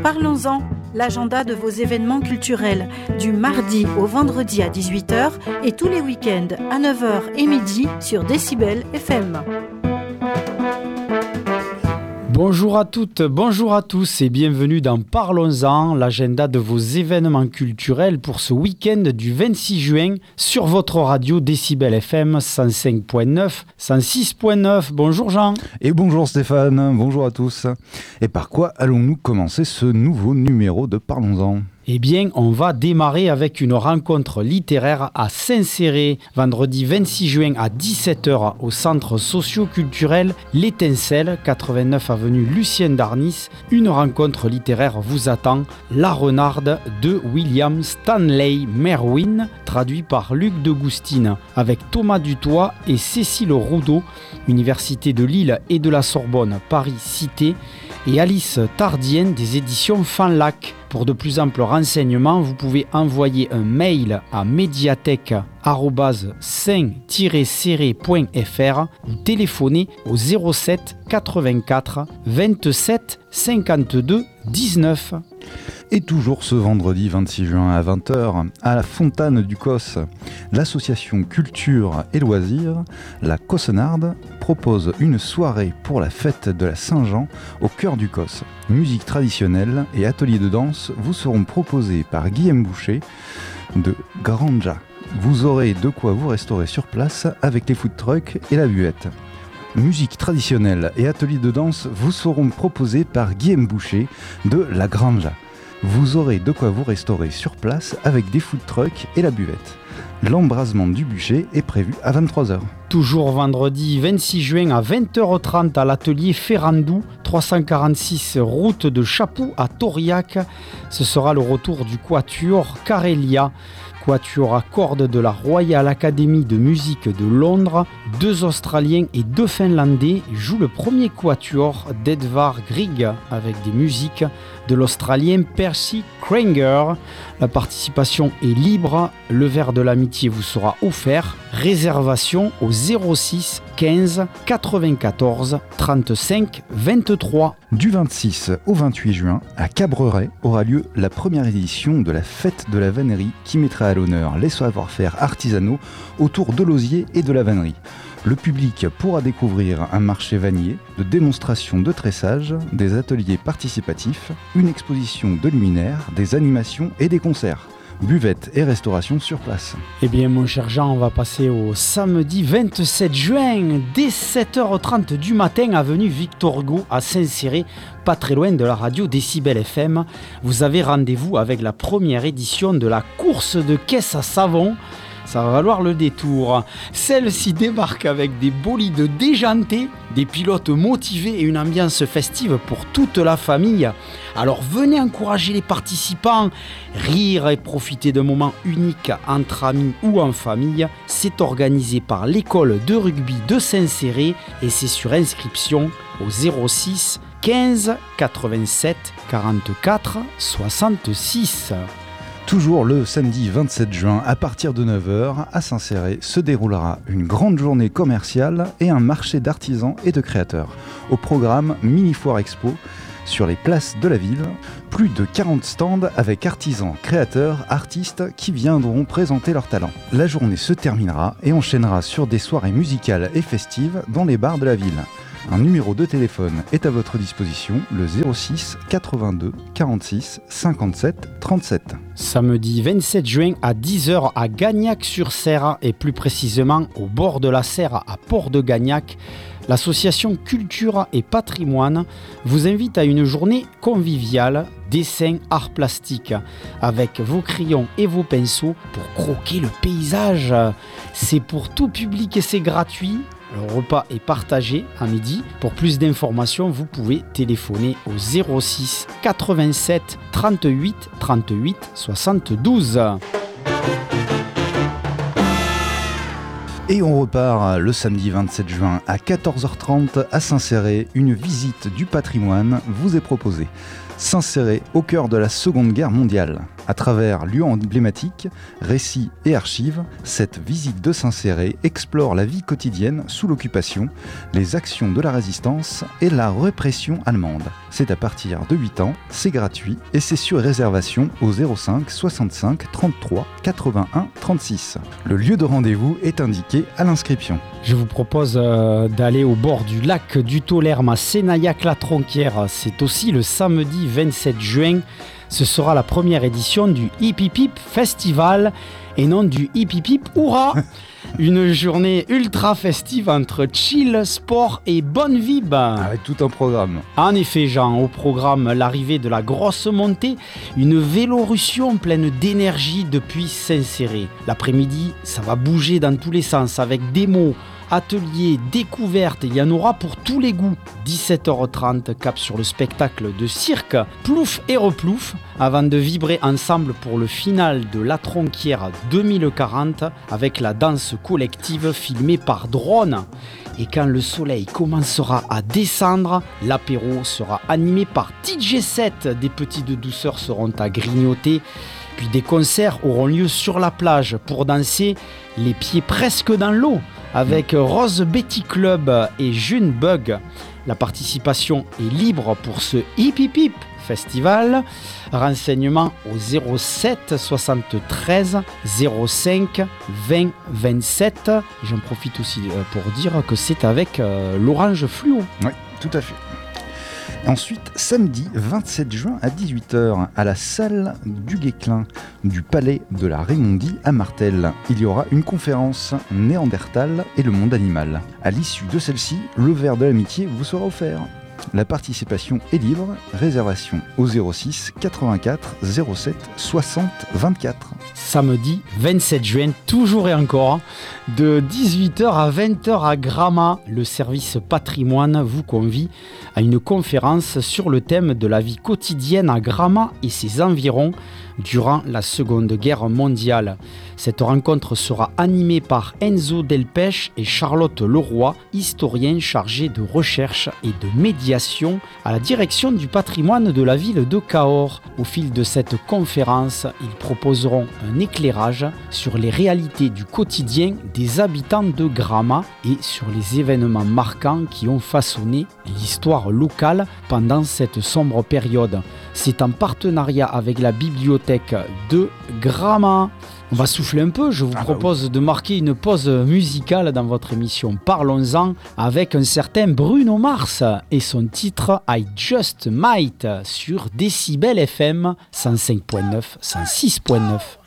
Parlons-en, l'agenda de vos événements culturels, du mardi au vendredi à 18h et tous les week-ends à 9h et midi sur Décibel FM. Bonjour à toutes, bonjour à tous et bienvenue dans Parlons-en, l'agenda de vos événements culturels pour ce week-end du 26 juin sur votre radio Décibel FM 105.9, 106.9. Bonjour Jean. Et bonjour Stéphane, bonjour à tous. Et par quoi allons-nous commencer ce nouveau numéro de Parlons-en ? Eh bien, on va démarrer avec une rencontre littéraire à Saint-Céré, vendredi 26 juin à 17h au centre socio-culturel L'Étincelle, 89 avenue Lucien d'Arnis. Une rencontre littéraire vous attend, La Renarde de William Stanley Merwin, traduit par Luc de Goustine, avec Thomas Dutoit et Cécile Roudot, Université de Lille et de la Sorbonne, Paris-Cité, et Alice Tardienne des éditions Fanlac. Pour de plus amples renseignements, vous pouvez envoyer un mail à médiathèque@saint-céré.fr ou téléphoner au 07 84 27 52 19. Et toujours ce vendredi 26 juin à 20h, à la Fontane du Cos, l'association Culture et Loisirs, la Cossenarde, propose une soirée pour la fête de la Saint-Jean au cœur du Cos. Musique traditionnelle et ateliers de danse vous seront proposés par Guillaume Boucher de Granja. Vous aurez de quoi vous restaurer sur place avec les food trucks et la buvette. Musique traditionnelle et ateliers de danse vous seront proposés par Guillaume Boucher de La Granja. Vous aurez de quoi vous restaurer sur place avec des food trucks et la buvette. L'embrasement du bûcher est prévu à 23h. Toujours vendredi 26 juin à 20h30 à l'atelier Ferrandou, 346 route de Chapoux à Tauriac. Ce sera le retour du quatuor Carélia. Quatuor à cordes de la Royal Academy de musique de Londres. 2 Australiens et 2 Finlandais jouent le premier quatuor d'Edvard Grieg avec des musiques de l'Australien Percy Kranger. La participation est libre, le verre de l'amitié vous sera offert. Réservation au 06 15 94 35 23. Du 26 au 28 juin, à Cabreret, aura lieu la première édition de la Fête de la Vannerie qui mettra à l'honneur les savoir-faire artisanaux autour de l'osier et de la vannerie. Le public pourra découvrir un marché vannier, de démonstrations de tressage, des ateliers participatifs, une exposition de luminaires, des animations et des concerts. Buvette et restauration sur place. Eh bien mon cher Jean, on va passer au samedi 27 juin, dès 7h30 du matin, avenue Victor Hugo à Saint-Céré, pas très loin de la radio Décibel FM. Vous avez rendez-vous avec la première édition de la course de caisse à savon. Ça va valoir le détour. Celle-ci débarque avec des bolides déjantés, des pilotes motivés et une ambiance festive pour toute la famille. Alors venez encourager les participants, rire et profiter d'un moment unique entre amis ou en famille. C'est organisé par l'école de rugby de Saint-Céré et c'est sur inscription au 06 15 87 44 66. Toujours le samedi 27 juin, à partir de 9h, à Saint-Céré, se déroulera une grande journée commerciale et un marché d'artisans et de créateurs. Au programme Mini Foire Expo, sur les places de la ville, plus de 40 stands avec artisans, créateurs, artistes qui viendront présenter leurs talents. La journée se terminera et enchaînera sur des soirées musicales et festives dans les bars de la ville. Un numéro de téléphone est à votre disposition, le 06 82 46 57 37. Samedi 27 juin à 10h à Gagnac-sur-Serre et plus précisément au bord de la Serre à Port-de-Gagnac, l'association Culture et Patrimoine vous invite à une journée conviviale dessin art plastique avec vos crayons et vos pinceaux pour croquer le paysage. C'est pour tout public et c'est gratuit. Le repas est partagé à midi. Pour plus d'informations, vous pouvez téléphoner au 06 87 38 38 72. Et on repart le samedi 27 juin à 14h30 à Saint-Céré. Une visite du patrimoine vous est proposée. Saint-Céré au cœur de la Seconde Guerre mondiale. À travers lieux emblématiques, récits et archives, cette visite de Saint-Céré explore la vie quotidienne sous l'occupation, les actions de la résistance et la répression allemande. C'est à partir de 8 ans, c'est gratuit et c'est sur réservation au 05 65 33 81 36. Le lieu de rendez-vous est indiqué à l'inscription. Je vous propose d'aller au bord du lac du Taulerme à Sénaillac-la-Tronquière. C'est aussi le samedi 27 juin. Ce sera la première édition du Hip Hip Hip Festival et non du Hip Hip Hip Hourra. Une journée ultra festive entre chill, sport et bonne vibe. Avec tout un programme. En effet, Jean, au programme, l'arrivée de la grosse montée, une vélorussion pleine d'énergie depuis Saint-Céré. L'après-midi, ça va bouger dans tous les sens avec démos, ateliers, découvertes, il y en aura pour tous les goûts. 17h30, cap sur le spectacle de cirque Plouf et Replouf, avant de vibrer ensemble pour le final de La Tronquière 2040 avec la danse collective filmée par drone. Et quand le soleil commencera à descendre, l'apéro sera animé par DJ7. Des petites douceurs seront à grignoter. Puis des concerts auront lieu sur la plage pour danser les pieds presque dans l'eau avec Rose Betty Club et June Bug. La participation est libre pour ce Hip Hip Hip Festival. Renseignements au 07 73 05 20 27. J'en profite aussi pour dire que c'est avec l'Orange Fluo. Oui, tout à fait. Ensuite, samedi 27 juin à 18h, à la salle du Guesclin du Palais de la Raymondie à Martel, il y aura une conférence Néandertal et le monde animal. À l'issue de celle-ci, le verre de l'amitié vous sera offert. La participation est libre, réservation au 06 84 07 60 24. Samedi 27 juin, toujours et encore, de 18h à 20h à Gramat, le service patrimoine vous convie à une conférence sur le thème de la vie quotidienne à Gramat et ses environs durant la Seconde Guerre mondiale. Cette rencontre sera animée par Enzo Delpech et Charlotte Leroy, historiens chargés de recherche et de médiation à la direction du patrimoine de la ville de Cahors. Au fil de cette conférence, ils proposeront un éclairage sur les réalités du quotidien des habitants de Gramat et sur les événements marquants qui ont façonné l'histoire locale pendant cette sombre période. C'est en partenariat avec la bibliothèque de Gramat. On va souffler un peu, je vous propose de marquer une pause musicale dans votre émission Parlons-en avec un certain Bruno Mars et son titre I Just Might sur Décibel FM 105.9, 106.9.